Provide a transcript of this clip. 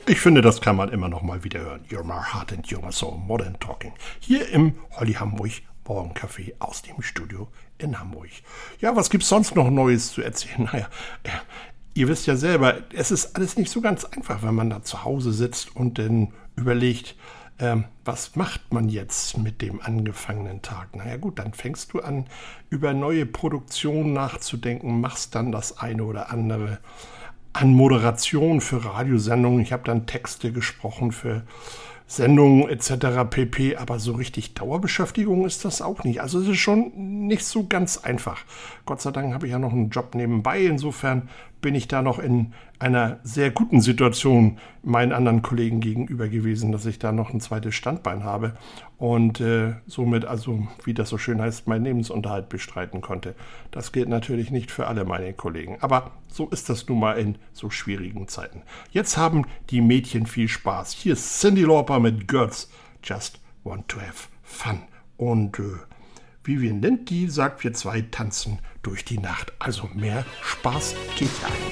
Ich finde, das kann man immer noch mal wieder hören. You're my heart and you're my soul, Modern Talking. Hier im Holly Hamburg Morgencafé aus dem Studio in Hamburg. Ja, was gibt's sonst noch Neues zu erzählen? Naja, ihr wisst ja selber, es ist alles nicht so ganz einfach, wenn man da zu Hause sitzt und dann überlegt, was macht man jetzt mit dem angefangenen Tag? Naja gut, dann fängst du an, über neue Produktionen nachzudenken, machst dann das eine oder andere an Moderation für Radiosendungen. Ich habe dann Texte gesprochen für Sendungen etc. pp. Aber so richtig Dauerbeschäftigung ist das auch nicht. Also es ist schon nicht so ganz einfach. Gott sei Dank habe ich ja noch einen Job nebenbei. Insofern bin ich da noch in einer sehr guten Situation meinen anderen Kollegen gegenüber gewesen, dass ich da noch ein zweites Standbein habe und somit, also wie das so schön heißt, meinen Lebensunterhalt bestreiten konnte. Das gilt natürlich nicht für alle meine Kollegen, aber so ist das nun mal in so schwierigen Zeiten. Jetzt haben die Mädchen viel Spaß. Hier ist Cyndi Lauper mit Girls Just Want to Have Fun. Und Vivian Lind, die sagt, wir zwei tanzen durch die Nacht. Also mehr Spaß geht ja.